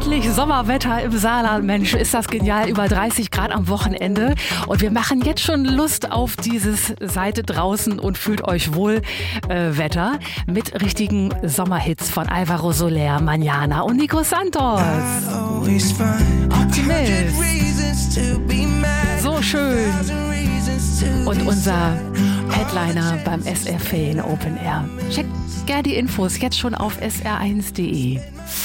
Endlich Sommerwetter im Saarland. Mensch, ist das genial. Über 30 Grad am Wochenende. Und wir machen jetzt schon Lust auf dieses Seite draußen und fühlt euch wohl Wetter mit richtigen Sommerhits von Alvaro Soler, Mañana und Nico Santos. Optimist. So schön. Und unser Headliner beim SR Ferien Open Air. Checkt gerne die Infos jetzt schon auf sr1.de.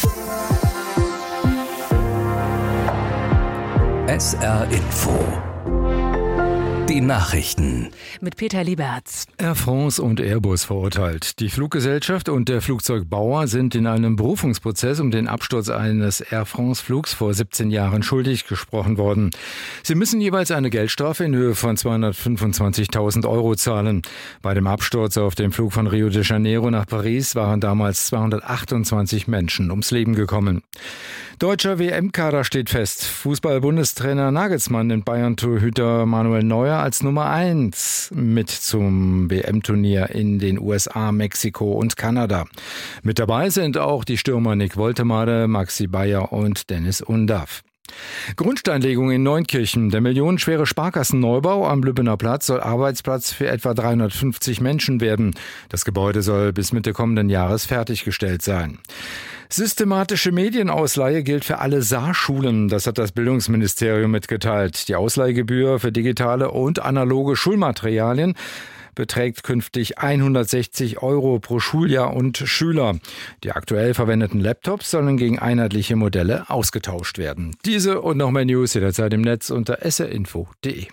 SR Info. Die Nachrichten. Mit Peter Lieberts. Air France und Airbus verurteilt. Die Fluggesellschaft und der Flugzeugbauer sind in einem Berufungsprozess um den Absturz eines Air France-Flugs vor 17 Jahren schuldig gesprochen worden. Sie müssen jeweils eine Geldstrafe in Höhe von 225.000 Euro zahlen. Bei dem Absturz auf dem Flug von Rio de Janeiro nach Paris waren damals 228 Menschen ums Leben gekommen. Deutscher WM-Kader steht fest. Fußball-Bundestrainer Nagelsmann nimmt Bayern-Torhüter Manuel Neuer als Nummer 1 mit zum WM-Turnier in den USA, Mexiko und Kanada. Mit dabei sind auch die Stürmer Nick Woltemade, Maxi Bayer und Dennis Undav. Grundsteinlegung in Neunkirchen. Der millionenschwere Sparkassenneubau am Lübbener Platz soll Arbeitsplatz für etwa 350 Menschen werden. Das Gebäude soll bis Mitte kommenden Jahres fertiggestellt sein. Systematische Medienausleihe gilt für alle Saarschulen. Das hat das Bildungsministerium mitgeteilt. Die Ausleihgebühr für digitale und analoge Schulmaterialien beträgt künftig 160 Euro pro Schuljahr und Schüler. Die aktuell verwendeten Laptops sollen gegen einheitliche Modelle ausgetauscht werden. Diese und noch mehr News jederzeit im Netz unter srinfo.de.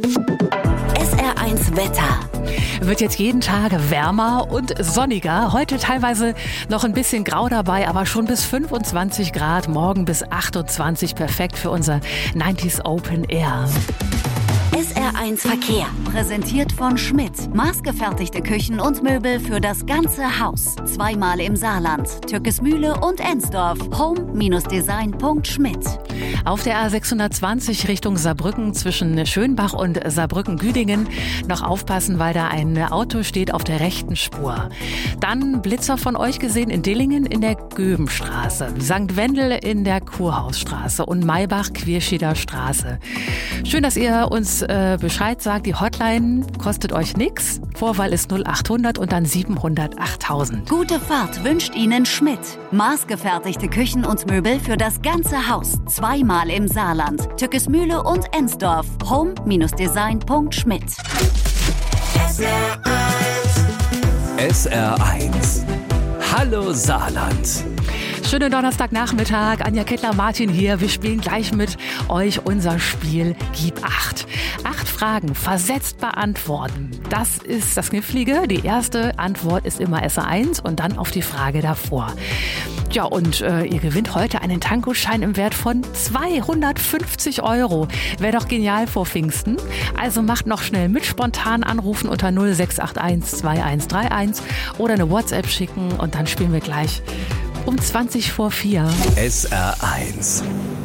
SR1 Wetter. Wird jetzt jeden Tag wärmer und sonniger. Heute teilweise noch ein bisschen grau dabei, aber schon bis 25 Grad. Morgen bis 28. Perfekt für unser 90s Open Air. SR1 Verkehr. Präsentiert von Schmidt. Maßgefertigte Küchen und Möbel für das ganze Haus. Zweimal im Saarland. Türkesmühle und Ensdorf. home-design.schmidt. Auf der A620 Richtung Saarbrücken zwischen Schönbach und Saarbrücken-Güdingen noch aufpassen, weil da ein Auto steht auf der rechten Spur. Dann Blitzer von euch gesehen in Dillingen in der Göbenstraße, St. Wendel in der Kurhausstraße und Maybach-Quierschieder Straße. Schön, dass ihr uns Bescheid sagt. Die Hotline kostet euch nichts. Vorwahl ist 0800 und dann 700 8000. Gute Fahrt wünscht Ihnen Schmidt. Maßgefertigte Küchen und Möbel für das ganze Haus. Zweimal im Saarland. Türkesmühle und Ensdorf. home-design.schmidt. SR1. Hallo Saarland. Schönen Donnerstagnachmittag, Anja Kettler-Martin hier. Wir spielen gleich mit euch unser Spiel Gib 8. 8 Fragen versetzt beantworten. Das ist das Knifflige. Die erste Antwort ist immer SR1 und dann auf die Frage davor. Ja, und ihr gewinnt heute einen Tankgutschein im Wert von 250 Euro. Wäre doch genial vor Pfingsten. Also macht noch schnell mit, spontan anrufen unter 0681 2131 oder eine WhatsApp schicken und dann spielen wir gleich um 20 vor 4. SR1.